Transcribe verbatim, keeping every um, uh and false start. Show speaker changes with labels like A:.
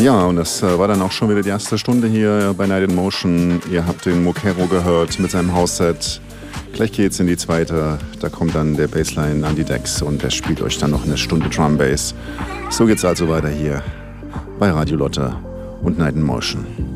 A: Ja, und das äh, war dann auch schon wieder die erste Stunde hier bei Night in Motion. Ihr habt den Mokero gehört mit seinem House-Set. Gleich geht's in die zweite. Da kommt dann der Bassline an die Decks und der spielt euch dann noch eine Stunde Drum Bass. So geht's also weiter hier bei Radio Lotte und Night in Motion.